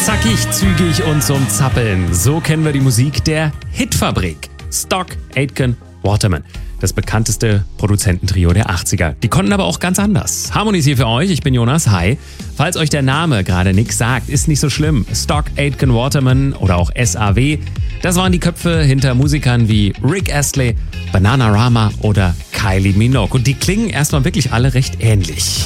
Zackig, zügig und zum Zappeln. So kennen wir die Musik der Hitfabrik. Stock, Aitken, Waterman. Das bekannteste Produzententrio der 80er. Die konnten aber auch ganz anders. Harmonies hier für euch, ich bin Jonas, hi. Falls euch der Name gerade nichts sagt, ist nicht so schlimm. Stock, Aitken, Waterman oder auch SAW, das waren die Köpfe hinter Musikern wie Rick Astley, Bananarama oder Kylie Minogue. Und die klingen erstmal wirklich alle recht ähnlich.